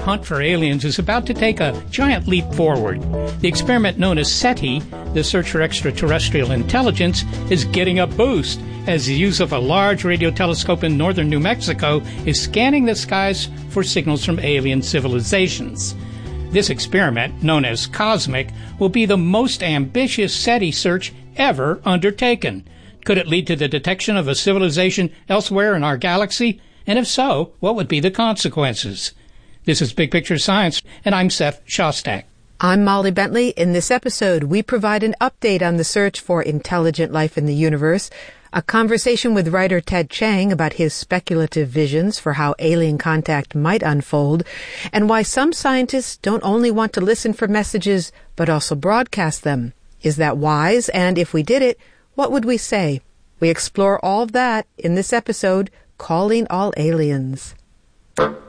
hunt for aliens is about to take a giant leap forward. The experiment known as SETI, the Search for Extraterrestrial Intelligence, is getting a boost as the use of a large radio telescope in northern New Mexico is scanning the skies for signals from alien civilizations. This experiment, known as COSMIC, will be the most ambitious SETI search ever undertaken. Could it lead to the detection of a civilization elsewhere in our galaxy? And if so, what would be the consequences? This is Big Picture Science, and I'm Seth Shostak. I'm Molly Bentley. In this episode, we provide an update on the search for intelligent life in the universe, a conversation with writer Ted Chiang about his speculative visions for how alien contact might unfold, and why some scientists don't only want to listen for messages, but also broadcast them. Is that wise? And if we did it, what would we say? We explore all of that in this episode, Calling All Aliens.